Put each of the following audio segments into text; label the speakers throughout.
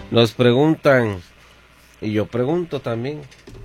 Speaker 1: Nos preguntan, y yo pregunto también.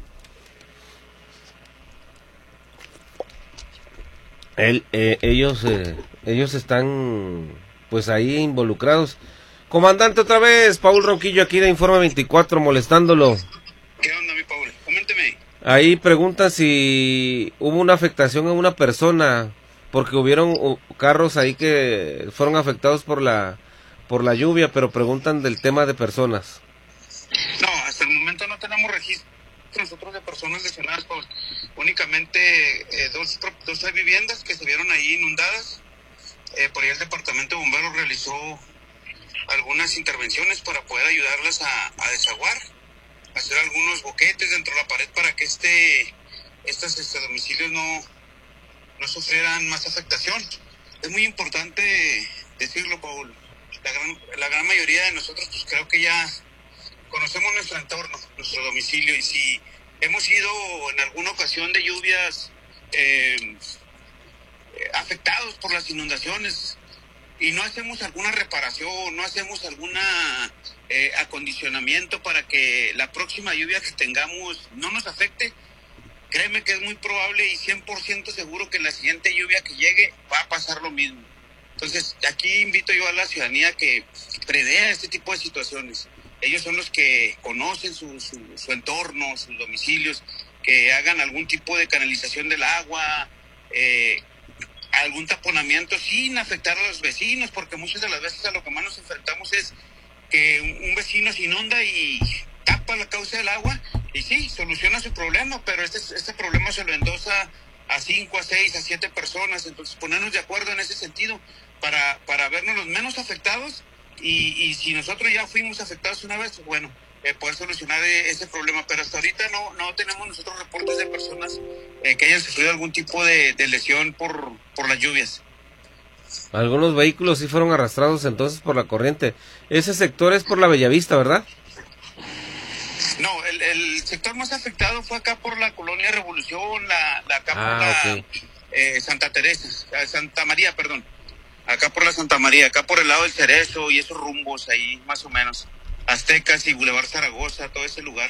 Speaker 1: Ellos están pues ahí involucrados. Comandante, otra vez, Paul Ronquillo aquí de Informe 24 molestándolo.
Speaker 2: ¿Qué onda, mi Paul? Coménteme.
Speaker 1: Ahí preguntan si hubo una afectación a una persona, porque hubieron carros ahí que fueron afectados por la lluvia, pero preguntan del tema de personas.
Speaker 2: No, hasta el momento no tenemos registro nosotros de personas lesionadas, Paul. Únicamente dos viviendas que se vieron ahí inundadas. Por ahí el departamento de bomberos realizó algunas intervenciones para poder ayudarlas a desaguar, hacer algunos boquetes dentro de la pared para que estos domicilios no sufrieran más afectación. Es muy importante decirlo, Paul. La gran mayoría de nosotros pues creo que ya conocemos nuestro entorno, nuestro domicilio, y si hemos ido en alguna ocasión de lluvias afectados por las inundaciones y no hacemos alguna reparación, no hacemos alguna acondicionamiento para que la próxima lluvia que tengamos no nos afecte, créeme que es muy probable y 100% seguro que en la siguiente lluvia que llegue va a pasar lo mismo. Entonces, aquí invito yo a la ciudadanía que prevea este tipo de situaciones. Ellos son los que conocen su entorno, sus domicilios, que hagan algún tipo de canalización del agua, algún taponamiento sin afectar a los vecinos, porque muchas de las veces a lo que más nos enfrentamos es que un vecino se inunda y tapa la causa del agua y sí, soluciona su problema, pero este problema se lo endosa a 5, a 6, a 7 personas. Entonces ponernos de acuerdo en ese sentido para vernos los menos afectados y si nosotros ya fuimos afectados una vez, bueno, poder solucionar ese problema, pero hasta ahorita no tenemos nosotros reportes de personas que hayan sufrido algún tipo de lesión por las lluvias.
Speaker 1: Algunos vehículos sí fueron arrastrados entonces por la corriente. Ese sector es por la Bellavista, ¿verdad?
Speaker 2: No, el sector más afectado fue acá por la Colonia Revolución, acá por la
Speaker 1: okay.
Speaker 2: Santa Teresa, Santa María, perdón. Acá por la Santa María, acá por el lado del Cerezo y esos rumbos ahí, más o menos. Aztecas y Boulevard Zaragoza, todo ese lugar.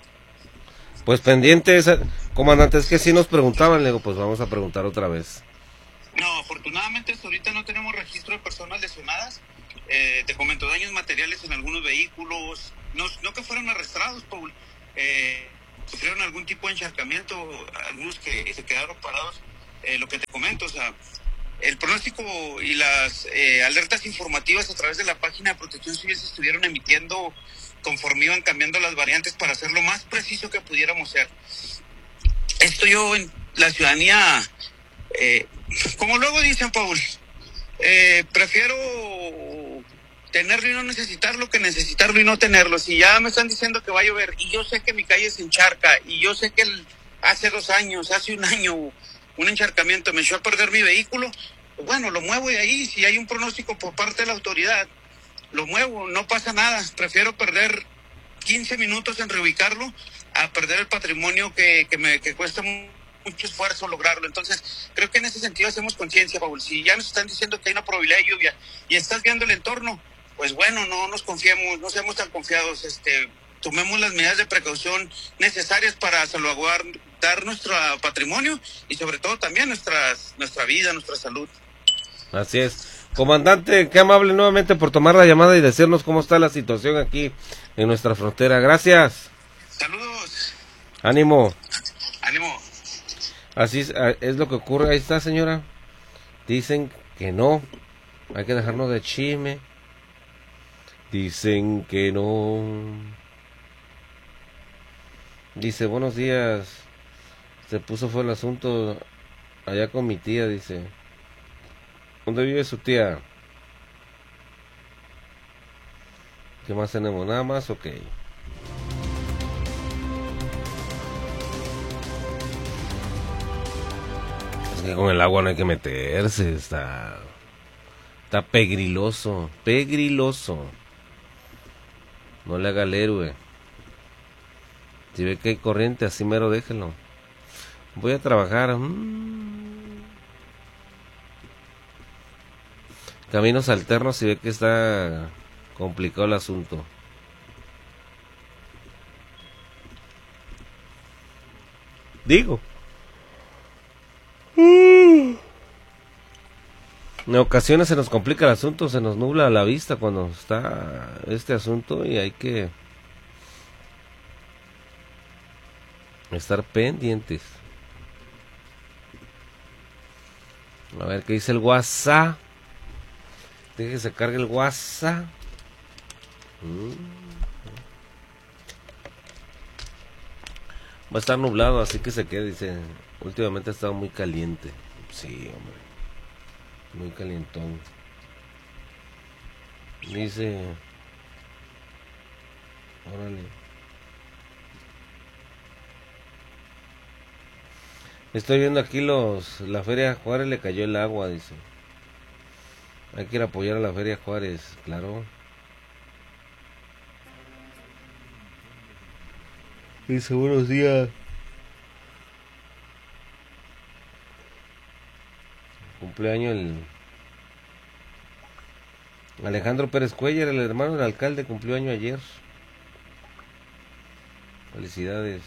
Speaker 1: Pues pendientes, comandante, es que sí nos preguntaban, le digo, pues vamos a preguntar otra vez.
Speaker 2: No, afortunadamente hasta ahorita no tenemos registro de personas lesionadas. Te comento, daños materiales en algunos vehículos, no que fueron arrastrados, Paul. Sufrieron algún tipo de encharcamiento, algunos que se quedaron parados. Lo que te comento, o sea, el pronóstico y las alertas informativas a través de la página de Protección Civil se estuvieron emitiendo conforme iban cambiando las variantes para hacer lo más preciso que pudiéramos ser. Esto yo en la ciudadanía, como luego dicen, Paul, prefiero tenerlo y no necesitarlo que necesitarlo y no tenerlo. Si ya me están diciendo que va a llover y yo sé que mi calle se encharca y yo sé que hace 2 años, hace 1 año, un encharcamiento me echó a perder mi vehículo, pues bueno, lo muevo de ahí. Si hay un pronóstico por parte de la autoridad, lo muevo, no pasa nada. Prefiero perder 15 minutos en reubicarlo a perder el patrimonio que cuesta mucho esfuerzo lograrlo. Entonces, creo que en ese sentido hacemos conciencia, Paul. Si ya nos están diciendo que hay una probabilidad de lluvia y estás viendo el entorno, pues bueno, no nos confiemos, no seamos tan confiados, tomemos las medidas de precaución necesarias para salvaguardar nuestro patrimonio y sobre todo también nuestra vida, nuestra salud.
Speaker 1: Así es. Comandante, qué amable nuevamente por tomar la llamada y decirnos cómo está la situación aquí en nuestra frontera. Gracias.
Speaker 2: Saludos.
Speaker 1: Ánimo.
Speaker 2: Ánimo.
Speaker 1: Así es lo que ocurre. Ahí está, señora. Dicen que no. Hay que dejarnos de chisme. Dicen que no. Dice, buenos días. Se puso fue el asunto allá con mi tía, dice. ¿Dónde vive su tía? ¿Qué más tenemos? ¿Nada más? Ok. Es que con el agua no hay que meterse. Está pegriloso. No le haga el héroe. Si ve que hay corriente, así mero déjelo. Voy a trabajar. Caminos alternos, si ve que está complicado el asunto. Digo. En ocasiones se nos complica el asunto, se nos nubla la vista cuando está este asunto y hay que estar pendientes. A ver qué dice el WhatsApp. Deje que se cargue el WhatsApp. Va a estar nublado, así que se quede, dice. Últimamente ha estado muy caliente. Sí, hombre. Muy calientón. Dice. Órale. Estoy viendo aquí la Feria Juárez le cayó el agua, dice. Hay que ir a apoyar a la Feria Juárez, claro. Dice, buenos días. Cumpleaños el Alejandro Pérez Cuellar, el hermano del alcalde, cumplió año ayer. Felicidades.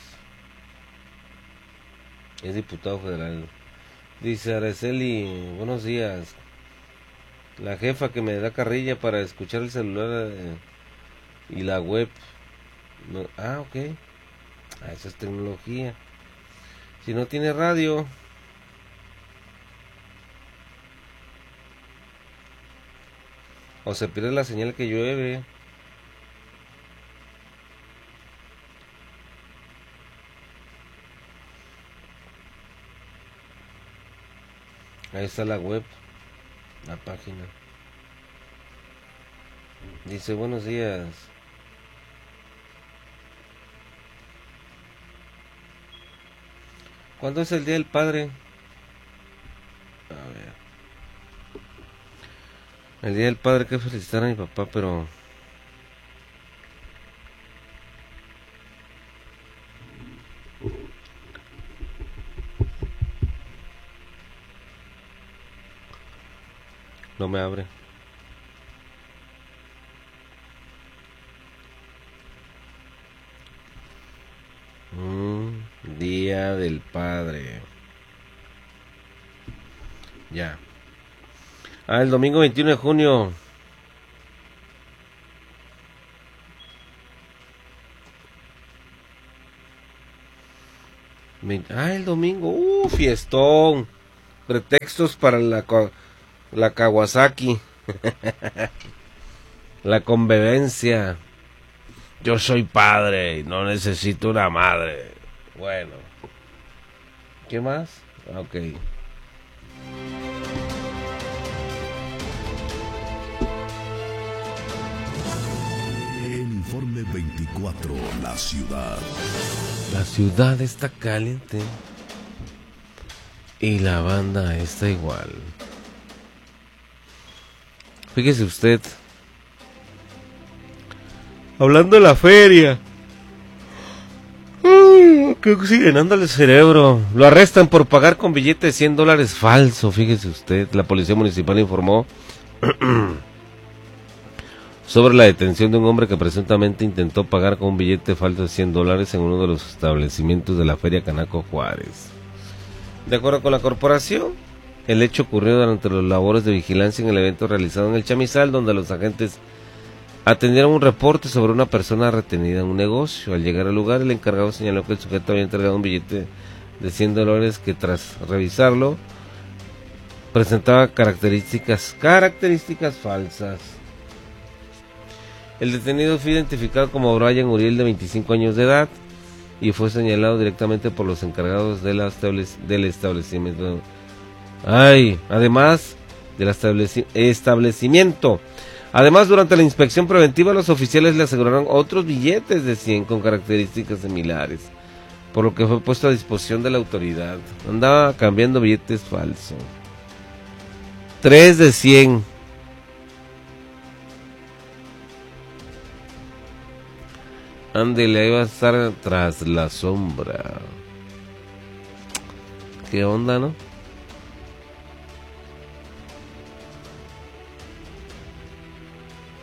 Speaker 1: Es diputado federal. Dice Araceli, buenos días. La jefa que me da carrilla para escuchar el celular y la web. No, ok. Eso es tecnología. Si no tiene radio, o se pierde la señal que llueve. Ahí está la web, la página. Dice, buenos días. ¿Cuándo es el Día del Padre? A ver. El Día del Padre, que felicitar a mi papá, pero... no me abre. Día del Padre. Ya. El domingo 21 de junio. El domingo. Fiestón. Pretextos para la Kawasaki. La convivencia. Yo soy padre y no necesito una madre. Bueno. ¿Qué más? Ok.
Speaker 3: En Informe 24, la ciudad.
Speaker 1: La ciudad está caliente. Y la banda está igual. Fíjese usted. Hablando de la feria. Que siguen dándole el cerebro. Lo arrestan por pagar con billete de $100 falso. Fíjese usted. La policía municipal informó sobre la detención de un hombre que presuntamente intentó pagar con un billete falso de $100 en uno de los establecimientos de la Feria Canaco Juárez. De acuerdo con la corporación, el hecho ocurrió durante las labores de vigilancia en el evento realizado en el Chamizal, donde los agentes atendieron un reporte sobre una persona retenida en un negocio. Al llegar al lugar, el encargado señaló que el sujeto había entregado un billete de $100 que, tras revisarlo, presentaba características falsas. El detenido fue identificado como Brian Uriel, de 25 años de edad, y fue señalado directamente por los encargados del establecimiento. Además del establecimiento. Además, durante la inspección preventiva, los oficiales le aseguraron otros billetes de 100 con características similares, por lo que fue puesto a disposición de la autoridad. Andaba cambiando billetes falsos. 3 de 100. Ándele, ahí va a estar tras la sombra. ¿Qué onda, no?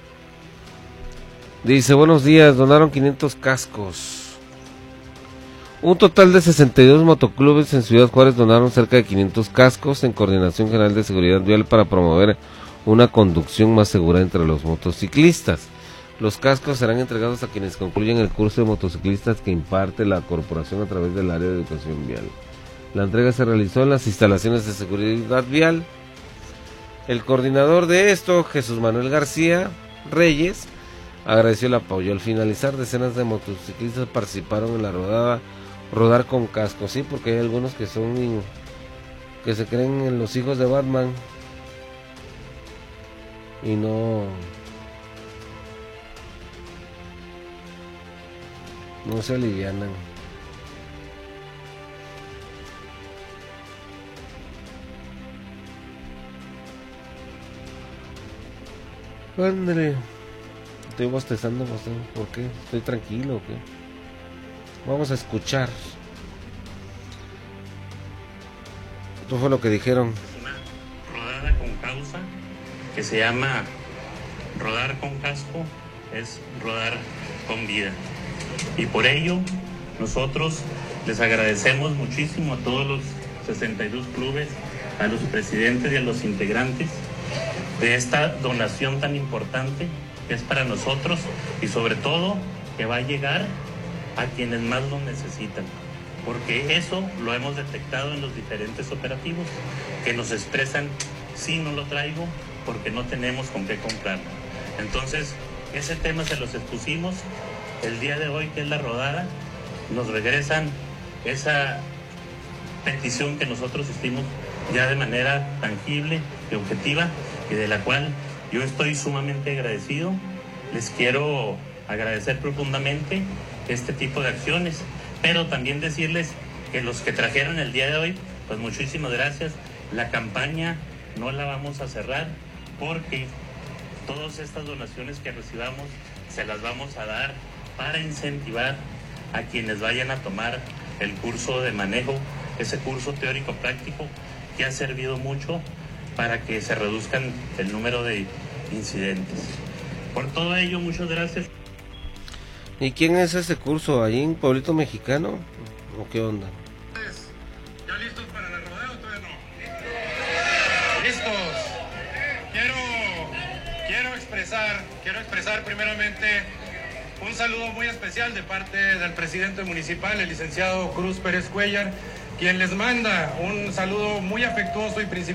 Speaker 1: Dice, buenos días, donaron 500 cascos. Un total de 62 motoclubes en Ciudad Juárez donaron cerca de 500 cascos en Coordinación General de Seguridad Vial para promover una conducción más segura entre los motociclistas. Los cascos serán entregados a quienes concluyan el curso de motociclistas que imparte la corporación a través del área de educación vial. La entrega se realizó en las instalaciones de seguridad vial. El coordinador de esto, Jesús Manuel García Reyes, agradeció el apoyo. Al finalizar, decenas de motociclistas participaron en la rodada Rodar con Casco, sí, porque hay algunos que se creen en los hijos de Batman y no se alivianan. Ándale. Estoy bostezando, ¿por qué? ¿Estoy tranquilo o qué? Vamos a escuchar. Esto fue lo que dijeron.
Speaker 4: Una rodada con causa que se llama Rodar con Casco, es rodar con vida. Y por ello nosotros les agradecemos muchísimo a todos los 62 clubes, a los presidentes y a los integrantes de esta donación tan importante que es para nosotros y sobre todo que va a llegar a quienes más lo necesitan, porque eso lo hemos detectado en los diferentes operativos que nos expresan: sí, no lo traigo porque no tenemos con qué comprarlo. Entonces ese tema se los expusimos el día de hoy, que es la rodada. Nos regresan esa petición que nosotros hicimos ya de manera tangible y objetiva, y de la cual yo estoy sumamente agradecido. Les quiero agradecer profundamente este tipo de acciones, pero también decirles que los que trajeron el día de hoy, pues muchísimas gracias. La campaña no la vamos a cerrar, porque todas estas donaciones que recibamos se las vamos a dar para incentivar a quienes vayan a tomar el curso de manejo, ese curso teórico práctico que ha servido mucho para que se reduzcan el número de incidentes. Por todo ello, muchas gracias.
Speaker 1: ¿Y quién es ese curso? ¿Ahí en Pueblito Mexicano? ¿O qué onda?
Speaker 5: ¿Ya listos para la rodeo o todavía no? ¡Listos! Quiero expresar primeramente un saludo muy especial de parte del presidente municipal, el licenciado Cruz Pérez Cuellar, quien les manda un saludo muy afectuoso y principal